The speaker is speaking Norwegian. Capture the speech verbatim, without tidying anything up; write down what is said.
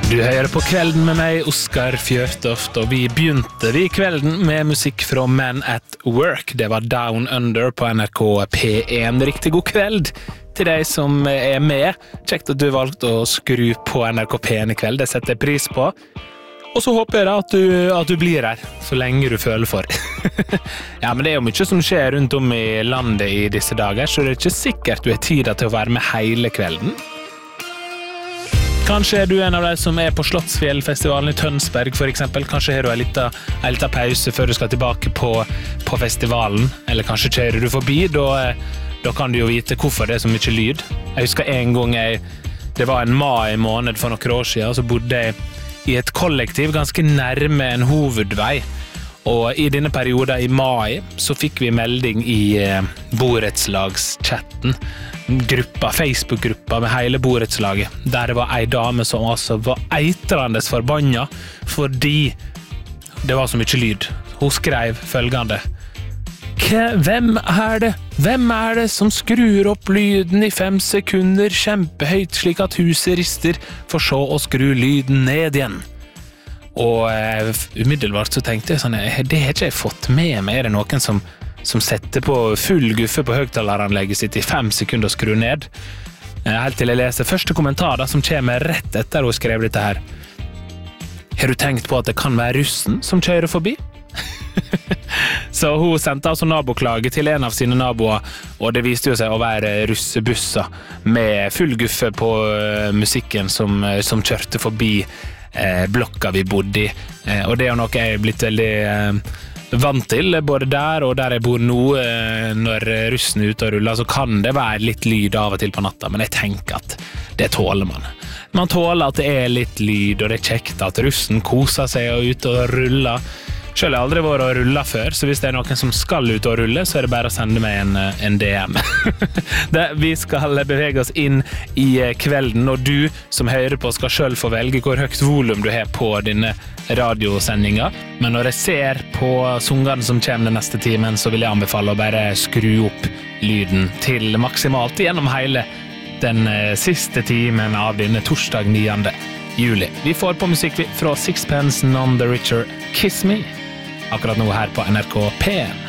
Du hører på Kvelden med meg, Oskar Fjørtoft, og vi begynte vi kvelden med musikk fra Men at Work. Det var Down Under på N R K P en. Riktig god kveld til deg som er med. Kjekt at du valgte å skru på N R K P en i kveld, det setter jeg pris på. Og så håper jeg da at du, at du blir her, så lenge du føler for. Ja, men det er jo mye som skjer rundt om i landet i disse dager, så det er ikke sikkert du har tid til å være med hele kvelden. Kanskje er du en av de som er på Slottsfjellfestivalen i Tønsberg, for eksempel. Kanskje har du en liten, en liten pause før du skal tilbake på, på festivalen. Eller kanskje kjører du forbi, da, da kan du jo vite hvorfor det er så mye lyd. Jeg husker en gang jeg, det var en mai måned for noen år siden, så bodde jeg i et kollektiv ganske nærme en hovedvei. Og i denne perioden i mai så fikk vi melding i eh, borettslagschatten, gruppa, Facebook-gruppa med hele borettslaget, der det var ei dame som altså var eitrandes forbanna fordi det var så mye lyd. Hun skrev følgende: Hvem er det? Hvem er det som skrur opp lyden i fem sekunder kjempehøyt slik at huset rister, for så å skru lyden ned igjen? Og uh, umiddelbart så tenkte jeg sånn, det har ikke jeg fått med meg. Er det noen som, som setter på full guffe på høgtaleranlegget sitt i fem sekunder og skrur ned? Uh, helt til jeg leser første kommentar da, som kommer rett etter hun skrev dette her. Har du tenkt på at det kan være russen som kjører forbi? Så hun sendte altså naboklage til en av sine naboer, og det viste jo seg å være russebusser med full guffe på uh, musikken som, uh, som kjørte forbi eh, blokka vi bodde i. Eh, og det er jo noe jeg er blitt veldig eh, vant til, både der og der jeg bor nå. Eh, når russen er ute og ruller, så kan det være litt lyd av og til på natta, men jeg tenker at det tåler man. Man tåler at det er litt lyd, og det er kjekt at russen koser seg og er ute og ruller. Selv har jeg aldri vært og rullet før, så hvis det er noen som skal ut og rulle, så er det bare å sende meg en, en D M. det, vi skal bevege oss inn i kvelden, og du som hører på skal selv få velge hvor høyt volum du har på dine radiosendinga. Men når jeg ser på sangene som kommer den neste timen, så vil jeg anbefale å bare skru opp lyden til maksimalt gjennom hele den siste timen av denne torsdag niende juli. Vi får på musikk fra Sixpence None the Richer, Kiss Me, akkurat nå her på N R K P en.